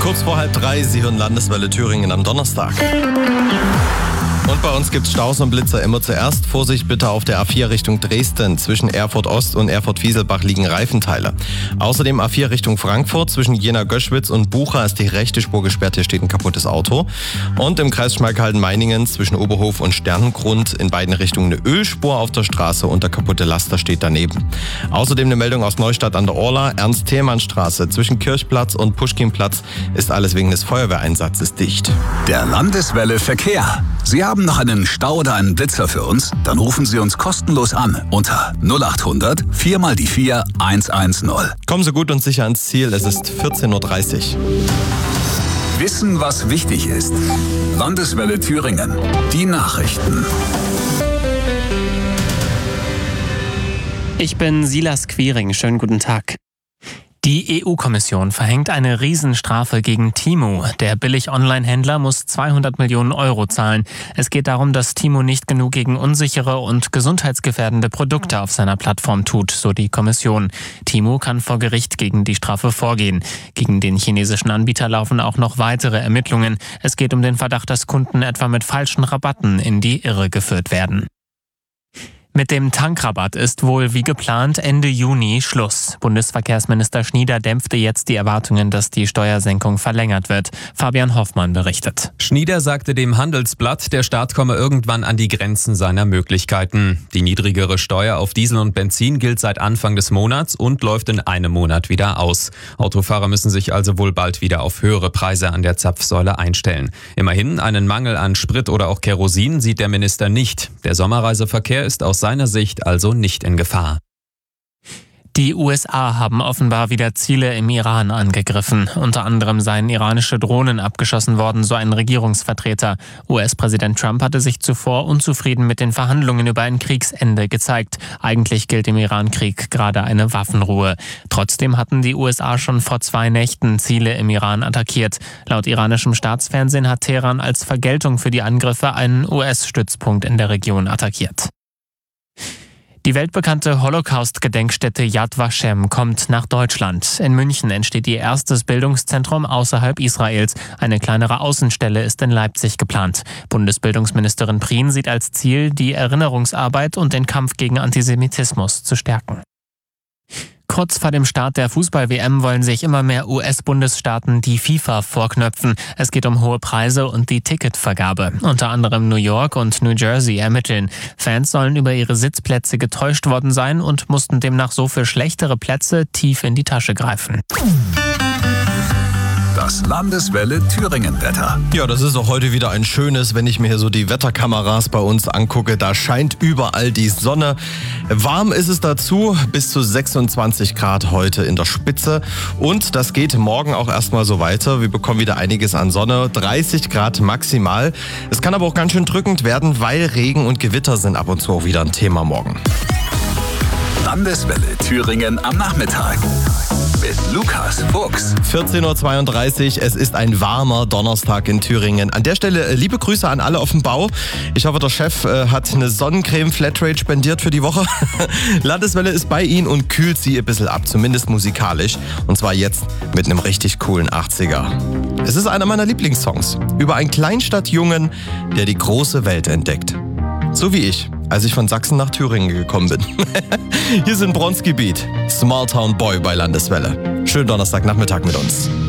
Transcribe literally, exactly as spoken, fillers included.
Kurz vor halb drei, Sie hören Landeswelle Thüringen am Donnerstag. Und bei uns gibt's Staus und Blitzer immer zuerst. Vorsicht bitte auf der A vier Richtung Dresden. Zwischen Erfurt Ost und Erfurt-Fieselbach liegen Reifenteile. Außerdem A vier Richtung Frankfurt. Zwischen Jena-Göschwitz und Bucha ist die rechte Spur gesperrt. Hier steht ein kaputtes Auto. Und im Kreis Schmalkalden-Meiningen zwischen Oberhof und Sternengrund in beiden Richtungen eine Ölspur auf der Straße und der kaputte Laster steht daneben. Außerdem eine Meldung aus Neustadt an der Orla. Ernst-Thälmann-Straße zwischen Kirchplatz und Puschkinplatz ist alles wegen des Feuerwehreinsatzes dicht. Der Landeswelle Verkehr. Sie haben noch einen Stau oder einen Blitzer für uns? Dann rufen Sie uns kostenlos an unter null acht hundert vier mal die vier eins eins null. Kommen Sie gut und sicher ans Ziel. Es ist vierzehn Uhr dreißig. Wissen, was wichtig ist. Landeswelle Thüringen. Die Nachrichten. Ich bin Silas Quiring. Schönen guten Tag. Die E U-Kommission verhängt eine Riesenstrafe gegen Temu. Der Billig-Online-Händler muss zweihundert Millionen Euro zahlen. Es geht darum, dass Temu nicht genug gegen unsichere und gesundheitsgefährdende Produkte auf seiner Plattform tut, so die Kommission. Temu kann vor Gericht gegen die Strafe vorgehen. Gegen den chinesischen Anbieter laufen auch noch weitere Ermittlungen. Es geht um den Verdacht, dass Kunden etwa mit falschen Rabatten in die Irre geführt werden. Mit dem Tankrabatt ist wohl wie geplant Ende Juni Schluss. Bundesverkehrsminister Schnieder dämpfte jetzt die Erwartungen, dass die Steuersenkung verlängert wird. Fabian Hoffmann berichtet. Schnieder sagte dem Handelsblatt, der Staat komme irgendwann an die Grenzen seiner Möglichkeiten. Die niedrigere Steuer auf Diesel und Benzin gilt seit Anfang des Monats und läuft in einem Monat wieder aus. Autofahrer müssen sich also wohl bald wieder auf höhere Preise an der Zapfsäule einstellen. Immerhin, einen Mangel an Sprit oder auch Kerosin sieht der Minister nicht. Der Sommerreiseverkehr ist aus seiner Sicht also nicht in Gefahr. Die U S A haben offenbar wieder Ziele im Iran angegriffen. Unter anderem seien iranische Drohnen abgeschossen worden, so ein Regierungsvertreter. U S-Präsident Trump hatte sich zuvor unzufrieden mit den Verhandlungen über ein Kriegsende gezeigt. Eigentlich gilt im Iran-Krieg gerade eine Waffenruhe. Trotzdem hatten die U S A schon vor zwei Nächten Ziele im Iran attackiert. Laut iranischem Staatsfernsehen hat Teheran als Vergeltung für die Angriffe einen U S-Stützpunkt in der Region attackiert. Die weltbekannte Holocaust-Gedenkstätte Yad Vashem kommt nach Deutschland. In München entsteht ihr erstes Bildungszentrum außerhalb Israels. Eine kleinere Außenstelle ist in Leipzig geplant. Bundesbildungsministerin Prien sieht als Ziel, die Erinnerungsarbeit und den Kampf gegen Antisemitismus zu stärken. Kurz vor dem Start der Fußball-W M wollen sich immer mehr U S-Bundesstaaten die FIFA vorknöpfen. Es geht um hohe Preise und die Ticketvergabe. Unter anderem New York und New Jersey ermitteln. Fans sollen über ihre Sitzplätze getäuscht worden sein und mussten demnach so für schlechtere Plätze tief in die Tasche greifen. Das Landeswelle Thüringen-Wetter. Ja, das ist auch heute wieder ein schönes, wenn ich mir hier so die Wetterkameras bei uns angucke. Da scheint überall die Sonne. Warm ist es dazu, bis zu sechsundzwanzig Grad heute in der Spitze. Und das geht morgen auch erstmal so weiter. Wir bekommen wieder einiges an Sonne, dreißig Grad maximal. Es kann aber auch ganz schön drückend werden, weil Regen und Gewitter sind ab und zu auch wieder ein Thema morgen. Landeswelle Thüringen am Nachmittag. Mit Lukas Fuchs. vierzehn Uhr zweiunddreißig, es ist ein warmer Donnerstag in Thüringen. An der Stelle liebe Grüße an alle auf dem Bau. Ich hoffe, der Chef äh, hat eine Sonnencreme-Flatrate spendiert für die Woche. Landeswelle ist bei Ihnen und kühlt Sie ein bisschen ab, zumindest musikalisch. Und zwar jetzt mit einem richtig coolen achtziger. Es ist einer meiner Lieblingssongs über einen Kleinstadtjungen, der die große Welt entdeckt. So wie ich, als ich von Sachsen nach Thüringen gekommen bin. Hier sind Bronski Beat, Small Town Boy bei Landeswelle. Schönen Donnerstagnachmittag mit uns.